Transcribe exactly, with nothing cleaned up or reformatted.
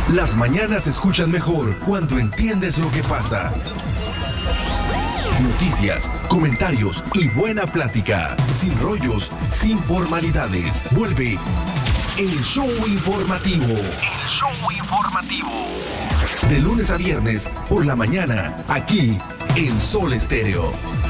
Las mañanas se escuchan mejor cuando entiendes lo que pasa. Noticias, comentarios y buena plática. Sin rollos, sin formalidades. Vuelve el show informativo. El show informativo. De lunes a viernes por la mañana, aquí en Sol Estéreo.